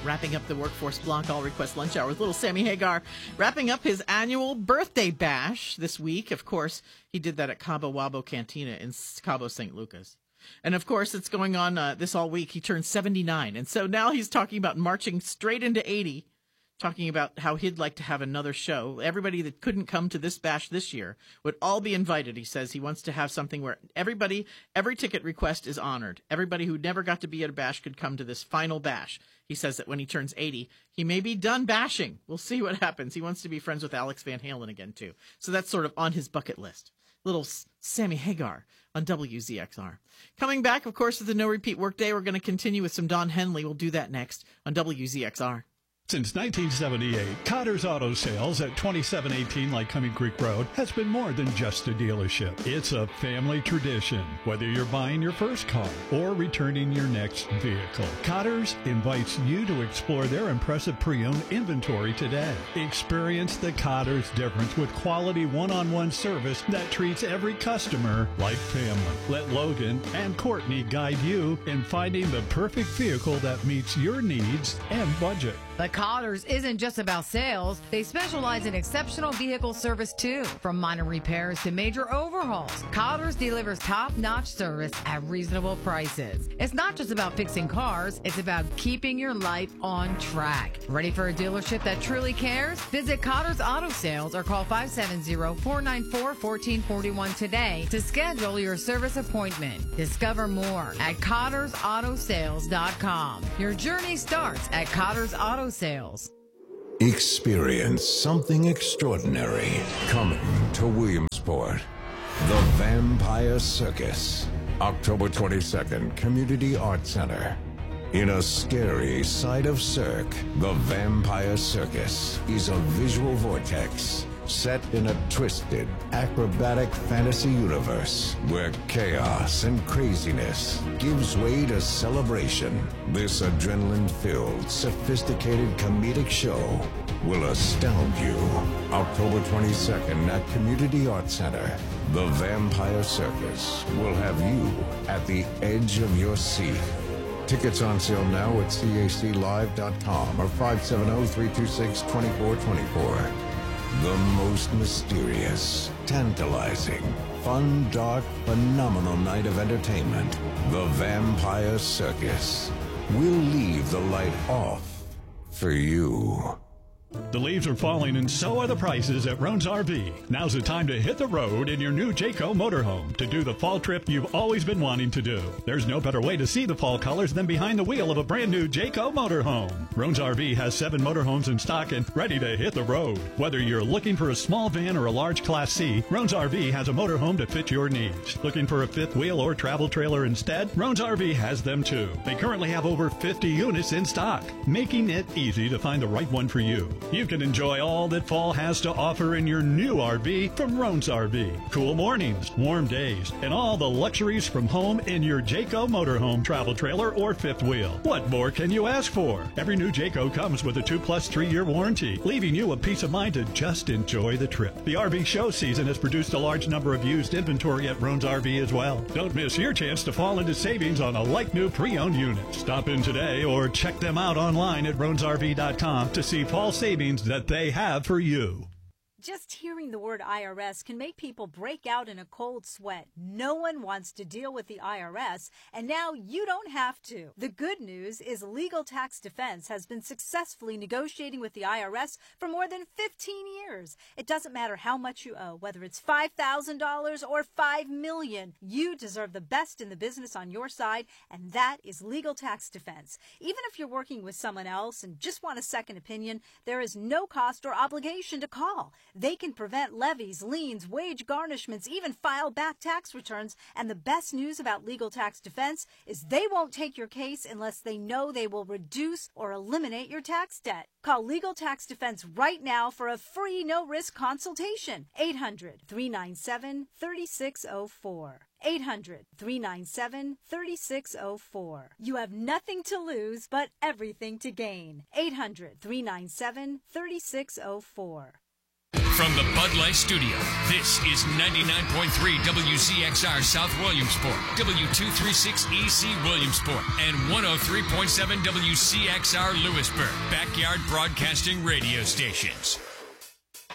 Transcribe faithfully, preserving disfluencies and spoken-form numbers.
wrapping up the Workforce Block All Request Lunch Hour with little Sammy Hagar, wrapping up his annual birthday bash this week. Of course, he did that at Cabo Wabo Cantina in Cabo Saint Lucas. And of course, it's going on uh, this all week. He turned seventy-nine. And so now he's talking about marching straight into eighty, talking about how he'd like to have another show. Everybody that couldn't come to this bash this year would all be invited. He says he wants to have something where everybody, every ticket request is honored. Everybody who never got to be at a bash could come to this final bash. He says that when he turns eighty, he may be done bashing. We'll see what happens. He wants to be friends with Alex Van Halen again, too. So that's sort of on his bucket list. Little Sammy Hagar on W Z X R. Coming back, of course, with the No Repeat Workday, we're going to continue with some Don Henley. We'll do that next on W Z X R. Since nineteen seventy-eight, Cotter's Auto Sales at twenty-seven eighteen Lycoming Creek Road has been more than just a dealership. It's a family tradition. Whether you're buying your first car or returning your next vehicle, Cotter's invites you to explore their impressive pre-owned inventory today. Experience the Cotter's difference with quality one-on-one service that treats every customer like family. Let Logan and Courtney guide you in finding the perfect vehicle that meets your needs and budget. But Cotters isn't just about sales. They specialize in exceptional vehicle service, too. From minor repairs to major overhauls, Cotters delivers top-notch service at reasonable prices. It's not just about fixing cars. It's about keeping your life on track. Ready for a dealership that truly cares? Visit Cotters Auto Sales or call five seven zero, four nine four, one four four one today to schedule your service appointment. Discover more at cotters auto sales dot com. Your journey starts at Cotters Auto Sales. Experience something extraordinary coming to Williamsport. The Vampire Circus. October twenty-second, Community Arts Center. In a scary side of Cirque, the Vampire Circus is a visual vortex set in a twisted, acrobatic fantasy universe where chaos and craziness gives way to celebration. This adrenaline-filled, sophisticated comedic show will astound you. October twenty-second at Community Arts Center, the Vampire Circus will have you at the edge of your seat. Tickets on sale now at C A C live dot com or five seven zero, three two six, two four two four. The most mysterious, tantalizing, fun, dark, phenomenal night of entertainment. The Vampire Circus. We'll leave the light off for you. The leaves are falling and so are the prices at Roan's R V. Now's the time to hit the road in your new Jayco motorhome to do the fall trip you've always been wanting to do. There's no better way to see the fall colors than behind the wheel of a brand new Jayco motorhome. Roan's R V has seven motorhomes in stock and ready to hit the road. Whether you're looking for a small van or a large Class C, Roan's R V has a motorhome to fit your needs. Looking for a fifth wheel or travel trailer instead? Roan's R V has them too. They currently have over fifty units in stock, making it easy to find the right one for you. You can enjoy all that fall has to offer in your new R V from Roan's R V. Cool mornings, warm days, and all the luxuries from home in your Jayco motorhome, travel trailer, or fifth wheel. What more can you ask for? Every new Jayco comes with a two plus three year warranty, leaving you a peace of mind to just enjoy the trip. The R V show season has produced a large number of used inventory at Roan's R V as well. Don't miss your chance to fall into savings on a like new pre-owned unit. Stop in today or check them out online at roans R V dot com to see fall savings that they have for you. Just hearing the word I R S can make people break out in a cold sweat. No one wants to deal with the I R S, and now you don't have to. The good news is Legal Tax Defense has been successfully negotiating with the I R S for more than fifteen years. It doesn't matter how much you owe, whether it's five thousand dollars or five million dollars. You deserve the best in the business on your side, and that is Legal Tax Defense. Even if you're working with someone else and just want a second opinion, there is no cost or obligation to call. They can prevent levies, liens, wage garnishments, even file back tax returns. And the best news about Legal Tax Defense is they won't take your case unless they know they will reduce or eliminate your tax debt. Call Legal Tax Defense right now for a free no-risk consultation. eight hundred, three nine seven, three six zero four. eight hundred, three nine seven, three six zero four. You have nothing to lose but everything to gain. eight hundred, three nine seven, three six zero four. From the Bud Light Studio, this is ninety-nine point three W Z X R South Williamsport, W two thirty-six E C Williamsport, and one oh three point seven W C X R Lewisburg, Backyard Broadcasting Radio Stations.